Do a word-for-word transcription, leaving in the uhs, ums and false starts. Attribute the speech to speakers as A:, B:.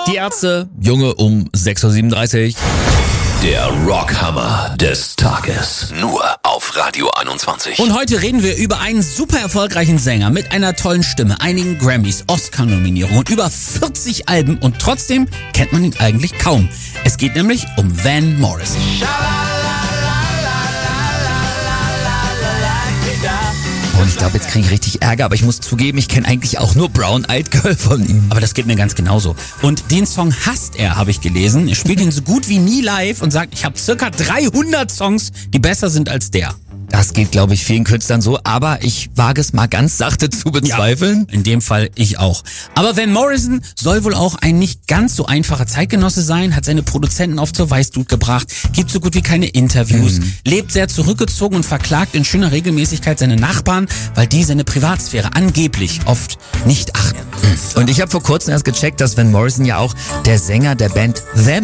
A: Die Ärzte, Junge um sechs Uhr siebenunddreißig.
B: Der Rockhammer des Tages. Nur auf Radio einundzwanzig.
A: Und heute reden wir über einen super erfolgreichen Sänger mit einer tollen Stimme, einigen Grammys, Oscar-Nominierungen und über vierzig Alben und trotzdem kennt man ihn eigentlich kaum. Es geht nämlich um Van Morrison. Und ich glaube, jetzt kriege ich richtig Ärger, aber ich muss zugeben, ich kenne eigentlich auch nur Brown Eyed Girl von ihm. Aber das geht mir ganz genauso. Und den Song hasst er, habe ich gelesen. Er spielt ihn so gut wie nie live und sagt, ich habe circa dreihundert Songs, die besser sind als der. Das geht, glaube ich, vielen Künstlern so, aber ich wage es mal ganz sachte zu bezweifeln. Ja, in dem Fall ich auch. Aber Van Morrison soll wohl auch ein nicht ganz so einfacher Zeitgenosse sein, hat seine Produzenten oft zur Weißglut gebracht, gibt so gut wie keine Interviews, mhm. lebt sehr zurückgezogen und verklagt in schöner Regelmäßigkeit seine Nachbarn, weil die seine Privatsphäre angeblich oft nicht achten.
C: Und ich habe vor kurzem erst gecheckt, dass Van Morrison ja auch der Sänger der Band Them